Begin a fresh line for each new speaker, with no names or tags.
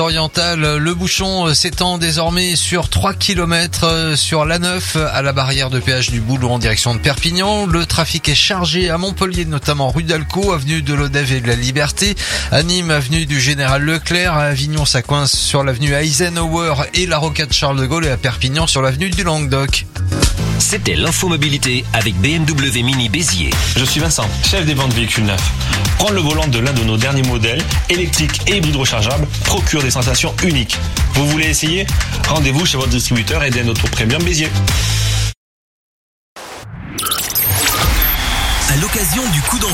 Oriental, le bouchon s'étend désormais sur 3 km sur l'A9 à la barrière de péage du Boulot en direction de Perpignan. Le trafic est chargé à Montpellier, notamment rue d'Alcaud, avenue de l'Odève et de la Liberté. À Nîmes, avenue du Général Leclerc. À Avignon, ça coince sur l'avenue Eisenhower et la rocade Charles de Gaulle, et à Perpignan sur l'avenue du Languedoc.
C'était l'infomobilité avec BMW Mini Béziers.
Je suis Vincent, chef des ventes véhicules neufs. Prendre le volant de l'un de nos derniers modèles, électriques et hybrides rechargeables, procure des sensations uniques. Vous voulez essayer ? Rendez-vous chez votre distributeur Eden Auto Premium Béziers.
À l'occasion du coup d'envoi